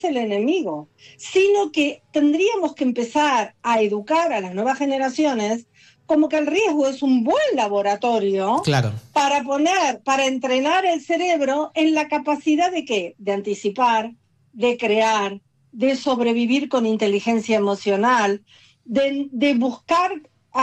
el enemigo, sino que tendríamos que empezar a educar a las nuevas generaciones como que el riesgo es un buen laboratorio Claro. para entrenar el cerebro en la capacidad de ¿qué? De anticipar, de crear, de sobrevivir con inteligencia emocional, de buscar,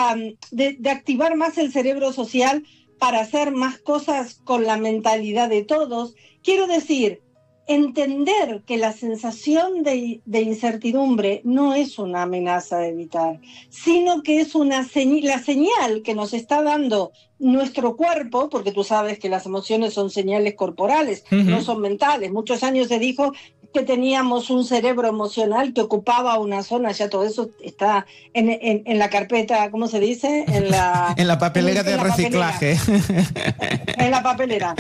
de activar más el cerebro social para hacer más cosas con la mentalidad de todos. Quiero decir, entender que la sensación de incertidumbre no es una amenaza de evitar, sino que es la señal que nos está dando nuestro cuerpo, porque tú sabes que las emociones son señales corporales, no son mentales. Muchos años se dijo que teníamos un cerebro emocional que ocupaba una zona, ya todo eso está en la carpeta, ¿cómo se dice? En la papelera de reciclaje. En la papelera.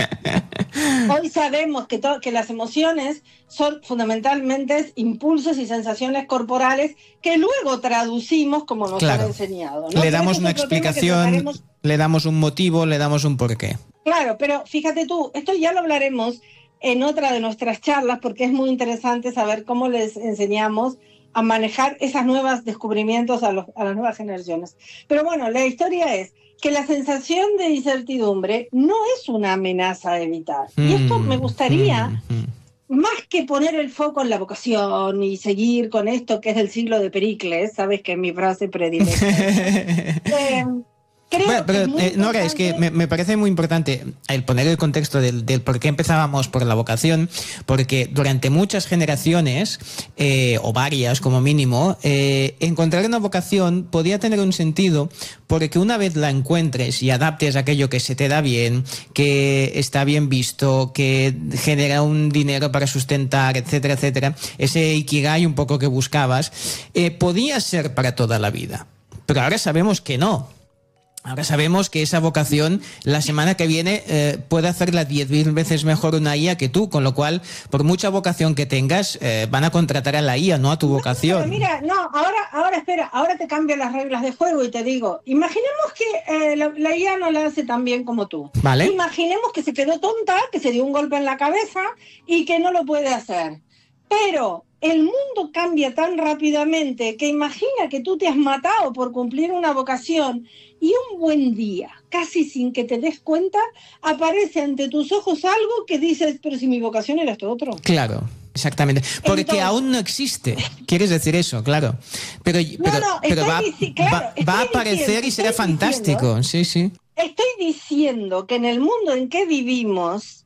Hoy sabemos que las emociones son fundamentalmente impulsos y sensaciones corporales que luego traducimos como nos han enseñado, ¿no? Le damos una explicación, le damos un motivo, le damos un porqué. Claro, pero fíjate tú, esto ya lo hablaremos en otra de nuestras charlas porque es muy interesante saber cómo les enseñamos a manejar esos nuevos descubrimientos a las nuevas generaciones. Pero bueno, la historia es que la sensación de incertidumbre no es una amenaza a evitar. Y esto me gustaría, más que poner el foco en la vocación y seguir con esto que es del siglo de Pericles, sabes que es mi frase predilecta. Bueno, pero Nora, es que me parece muy importante el poner el contexto del por qué empezábamos por la vocación, porque durante muchas generaciones, o varias como mínimo, encontrar una vocación podía tener un sentido porque una vez la encuentres y adaptes aquello que se te da bien, que está bien visto, que genera un dinero para sustentar, etcétera, etcétera, ese ikigai un poco que buscabas, podía ser para toda la vida. Pero ahora sabemos que no. Ahora sabemos que esa vocación la semana que viene puede hacerla 10.000 veces mejor una IA que tú, con lo cual, por mucha vocación que tengas, van a contratar a la IA, no a tu vocación. Pero mira, ahora espera, ahora te cambio las reglas de juego y te digo, imaginemos que la IA no la hace tan bien como tú. ¿Vale? Imaginemos que se quedó tonta, que se dio un golpe en la cabeza y que no lo puede hacer. Pero el mundo cambia tan rápidamente que imagina que tú te has matado por cumplir una vocación y un buen día, casi sin que te des cuenta, aparece ante tus ojos algo que dices, pero si mi vocación era esto otro. Claro. Exactamente, porque entonces, aún no existe. ¿Quieres decir eso? Claro. Pero va a aparecer y será fantástico. Sí, sí. Estoy diciendo que en el mundo en que vivimos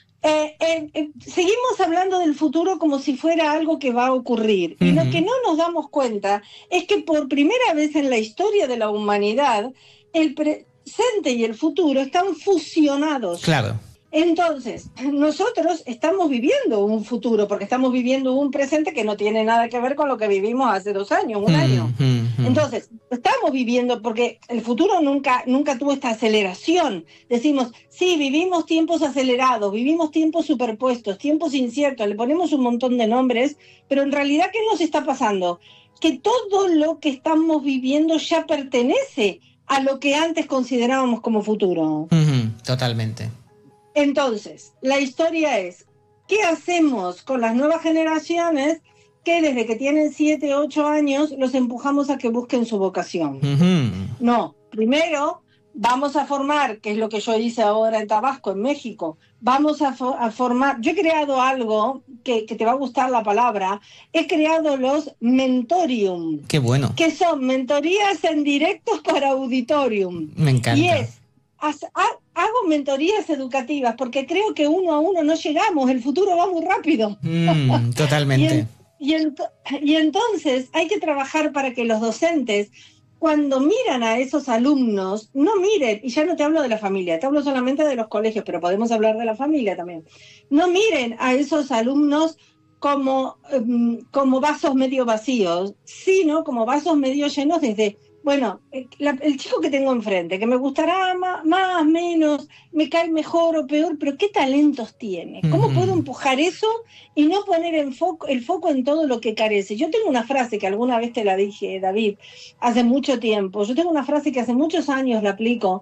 seguimos hablando del futuro como si fuera algo que va a ocurrir. Y lo que no nos damos cuenta es que por primera vez en la historia de la humanidad, el presente y el futuro están fusionados. Claro. Entonces, nosotros estamos viviendo un futuro, porque estamos viviendo un presente que no tiene nada que ver con lo que vivimos hace 2 años, un año. Entonces, estamos viviendo, porque el futuro nunca tuvo esta aceleración. Decimos, sí, vivimos tiempos acelerados, vivimos tiempos superpuestos, tiempos inciertos, le ponemos un montón de nombres, pero en realidad, ¿qué nos está pasando? Que todo lo que estamos viviendo ya pertenece a lo que antes considerábamos como futuro. Totalmente. Entonces, la historia es, ¿qué hacemos con las nuevas generaciones que desde que tienen 7, 8 años los empujamos a que busquen su vocación? No, primero vamos a formar, que es lo que yo hice ahora en Tabasco, en México, vamos a formar, yo he creado algo que te va a gustar la palabra, he creado los mentorium. ¡Qué bueno! Que son mentorías en directos para auditorium. Me encanta. Y es, hago mentorías educativas porque creo que uno a uno no llegamos, el futuro va muy rápido. Totalmente. y entonces hay que trabajar para que los docentes, cuando miran a esos alumnos, no miren, y ya no te hablo de la familia, te hablo solamente de los colegios, pero podemos hablar de la familia también, no miren a esos alumnos como vasos medio vacíos, sino como vasos medio llenos desde... Bueno, el chico que tengo enfrente, que me gustará más, menos, me cae mejor o peor, pero ¿qué talentos tiene? ¿Cómo puedo empujar eso y no poner el foco en todo lo que carece? Yo tengo una frase que alguna vez te la dije, David, hace mucho tiempo. Yo tengo una frase que hace muchos años la aplico,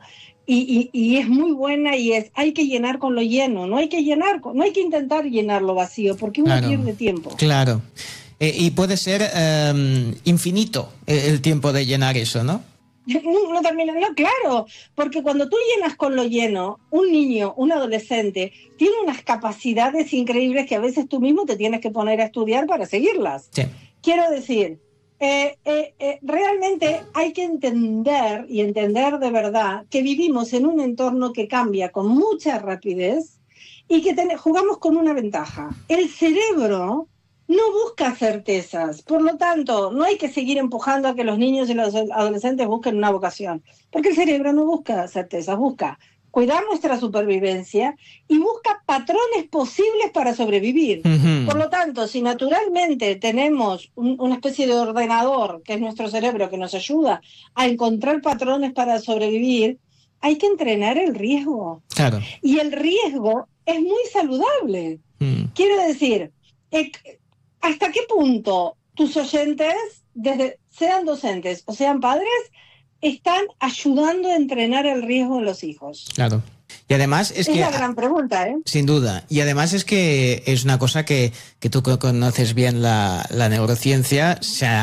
y es muy buena y hay que llenar con lo lleno, no hay que intentar llenar lo vacío porque uno pierde tiempo. Claro. Y puede ser infinito el tiempo de llenar eso, ¿no? No termina, no, claro, porque cuando tú llenas con lo lleno, un niño, un adolescente, tiene unas capacidades increíbles que a veces tú mismo te tienes que poner a estudiar para seguirlas. Sí. Quiero decir, realmente hay que entender y entender de verdad que vivimos en un entorno que cambia con mucha rapidez y que jugamos con una ventaja. El cerebro no busca certezas, por lo tanto, no hay que seguir empujando a que los niños y los adolescentes busquen una vocación, porque el cerebro no busca certezas, busca cuidar nuestra supervivencia y busca patrones posibles para sobrevivir. Uh-huh. Por lo tanto, si naturalmente tenemos una especie de ordenador, que es nuestro cerebro, que nos ayuda a encontrar patrones para sobrevivir, hay que entrenar el riesgo. Claro. Y el riesgo es muy saludable. Quiero decir, ¿hasta qué punto tus oyentes, sean docentes o sean padres, están ayudando a entrenar el riesgo en los hijos? Claro. Y además es que... Es la gran pregunta, ¿eh? Sin duda. Y además es que es una cosa que tú conoces bien la neurociencia,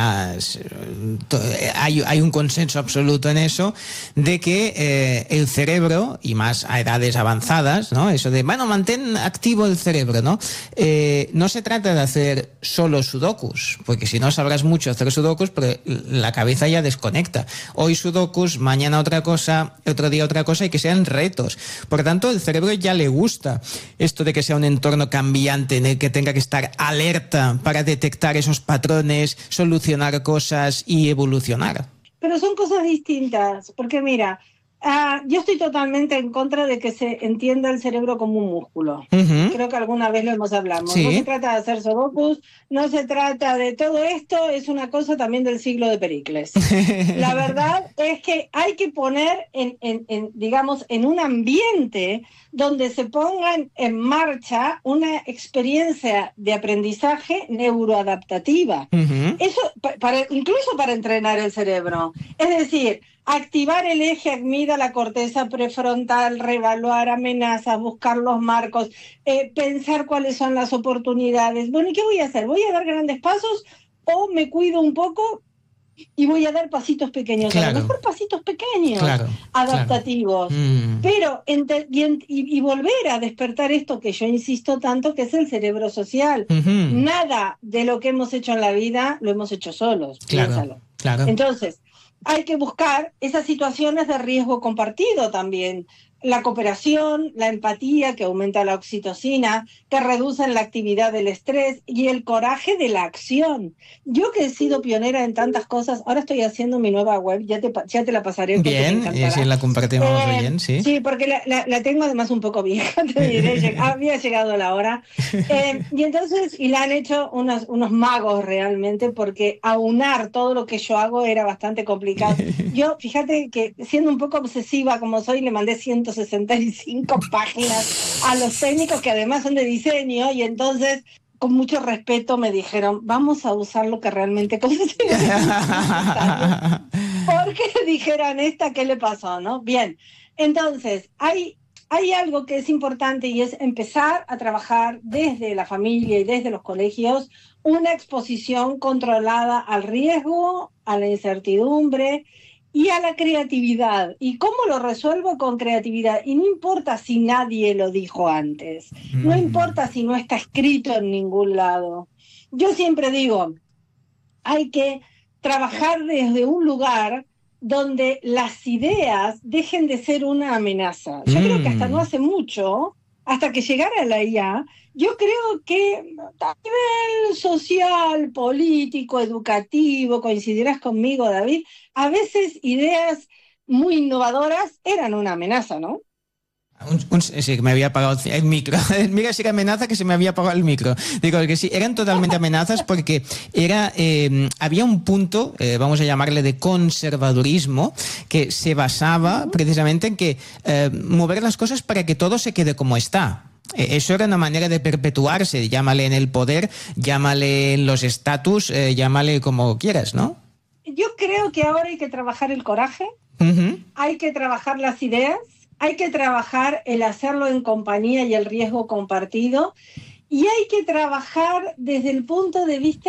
hay un consenso absoluto en eso, de que el cerebro, y más a edades avanzadas, ¿no? Eso de, bueno, mantén activo el cerebro, ¿no? No se trata de hacer solo sudokus, porque si no sabrás mucho hacer sudokus, pero la cabeza ya desconecta. Hoy sudokus, mañana otra cosa, otro día otra cosa, y que sean retos. Por tanto, el cerebro ya le gusta esto de que sea un entorno cambiante en el que tenga que estar alerta para detectar esos patrones, solucionar cosas y evolucionar. Pero son cosas distintas, porque mira, yo estoy totalmente en contra de que se entienda el cerebro como un músculo. Uh-huh. Creo que alguna vez lo hemos hablado. Sí. No se trata de hacer sudokus, no se trata de todo esto, es una cosa también del siglo de Pericles. La verdad es que hay que poner digamos, en un ambiente donde se pongan en marcha una experiencia de aprendizaje neuroadaptativa. Uh-huh. Eso, incluso para entrenar el cerebro. Es decir, activar el eje amígdala, corteza prefrontal, reevaluar amenazas, buscar los marcos, pensar cuáles son las oportunidades. Bueno, ¿y qué voy a hacer? ¿Voy a dar grandes pasos o me cuido un poco y voy a dar pasitos pequeños? Claro. A lo mejor pasitos pequeños, claro, adaptativos. Claro. Pero y volver a despertar esto que yo insisto tanto, que es el cerebro social. Uh-huh. Nada de lo que hemos hecho en la vida lo hemos hecho solos. Claro, piénsalo. Claro. Entonces, hay que buscar esas situaciones de riesgo compartido también. La cooperación, la empatía, que aumenta la oxitocina, que reducen la actividad del estrés, y el coraje de la acción. Yo, que he sido pionera en tantas cosas, ahora estoy haciendo mi nueva web, ya te la pasaré. Bien, y si la compartimos bien, sí. Sí, porque la tengo además un poco vieja, te diré, había llegado la hora. Y entonces, y la han hecho unos magos realmente, porque aunar todo lo que yo hago era bastante complicado. Yo, fíjate que siendo un poco obsesiva como soy, le mandé 165 páginas a los técnicos que además son de diseño, y entonces con mucho respeto me dijeron, vamos a usar lo que realmente consideramos. Porque dijeron, ¿qué le pasó? ¿No? Bien, entonces hay algo que es importante, y es empezar a trabajar desde la familia y desde los colegios una exposición controlada al riesgo, a la incertidumbre y a la creatividad. ¿Y cómo lo resuelvo? Con creatividad. Y no importa si nadie lo dijo antes. No importa si no está escrito en ningún lado. Yo siempre digo, hay que trabajar desde un lugar donde las ideas dejen de ser una amenaza. Yo creo que hasta no hace mucho, hasta que llegara la IA, yo creo que a nivel social, político, educativo, coincidirás conmigo, David, a veces ideas muy innovadoras eran una amenaza, ¿no? Sí, que me había apagado el micro. Mira, sí que amenaza que se me había apagado el micro. Digo que sí, eran totalmente amenazas porque había un punto, vamos a llamarle de conservadurismo, que se basaba precisamente en que mover las cosas para que todo se quede como está. Eso era una manera de perpetuarse, llámale en el poder, llámale en los estatus, llámale como quieras, ¿no? Yo creo que ahora hay que trabajar el coraje, hay que trabajar las ideas, hay que trabajar el hacerlo en compañía y el riesgo compartido, y hay que trabajar desde el punto de vista